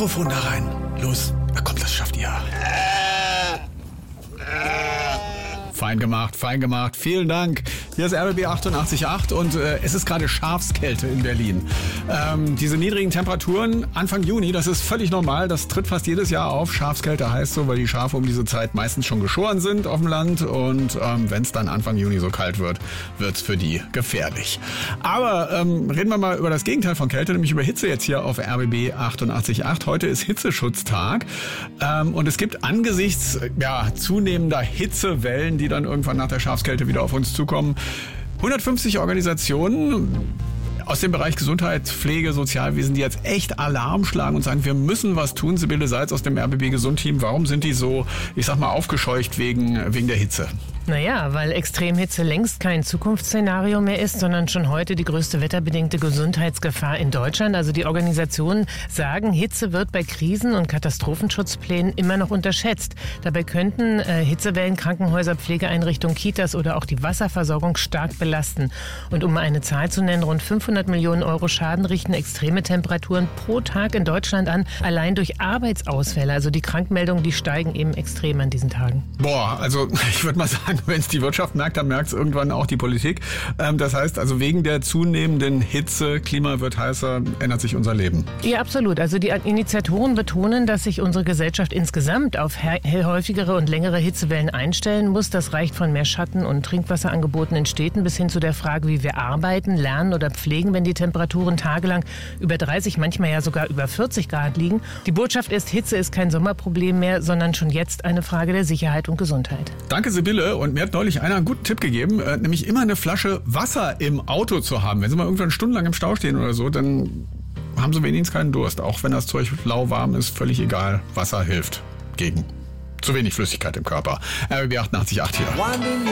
Mikrofon da rein. Los, komm, das schafft ihr. Fein gemacht. Vielen Dank. Hier ist RBB 88.8 und es ist gerade Schafskälte in Berlin. Diese niedrigen Temperaturen Anfang Juni, das ist völlig normal. Das tritt fast jedes Jahr auf. Schafskälte heißt so, weil die Schafe um diese Zeit meistens schon geschoren sind auf dem Land. Und wenn es dann Anfang Juni so kalt wird, wird's für die gefährlich. Aber reden wir mal über das Gegenteil von Kälte, nämlich über Hitze jetzt hier auf RBB 88.8. Heute ist Hitzeschutztag. Und es gibt angesichts zunehmender Hitzewellen, die dann irgendwann nach der Schafskälte wieder auf uns zukommen, 150 Organisationen aus dem Bereich Gesundheit, Pflege, Sozialwesen, die jetzt echt Alarm schlagen und sagen, wir müssen was tun. Sibylle Seitz aus dem RBB Gesundteam, warum sind die so, aufgescheucht wegen der Hitze? Naja, weil Extremhitze längst kein Zukunftsszenario mehr ist, sondern schon heute die größte wetterbedingte Gesundheitsgefahr in Deutschland. Also die Organisationen sagen, Hitze wird bei Krisen- und Katastrophenschutzplänen immer noch unterschätzt. Dabei könnten Hitzewellen Krankenhäuser, Pflegeeinrichtungen, Kitas oder auch die Wasserversorgung stark belasten. Und um mal eine Zahl zu nennen, rund 500 Millionen Euro Schaden richten extreme Temperaturen pro Tag in Deutschland an, allein durch Arbeitsausfälle. Also die Krankmeldungen, die steigen eben extrem an diesen Tagen. Also ich würde mal sagen, wenn es die Wirtschaft merkt, dann merkt es irgendwann auch die Politik. Das heißt also, wegen der zunehmenden Hitze, Klima wird heißer, ändert sich unser Leben. Ja, absolut. Also die Initiatoren betonen, dass sich unsere Gesellschaft insgesamt auf häufigere und längere Hitzewellen einstellen muss. Das reicht von mehr Schatten- und Trinkwasserangeboten in Städten bis hin zu der Frage, wie wir arbeiten, lernen oder pflegen, wenn die Temperaturen tagelang über 30, manchmal ja sogar über 40 Grad liegen. Die Botschaft ist, Hitze ist kein Sommerproblem mehr, sondern schon jetzt eine Frage der Sicherheit und Gesundheit. Danke, Sibylle. Und mir hat neulich einer einen guten Tipp gegeben, nämlich immer eine Flasche Wasser im Auto zu haben. Wenn Sie mal irgendwann stundenlang im Stau stehen oder so, dann haben Sie wenigstens keinen Durst. Auch wenn das Zeug lauwarm ist, völlig egal. Wasser hilft gegen zu wenig Flüssigkeit im Körper. RBB 88.8 hier.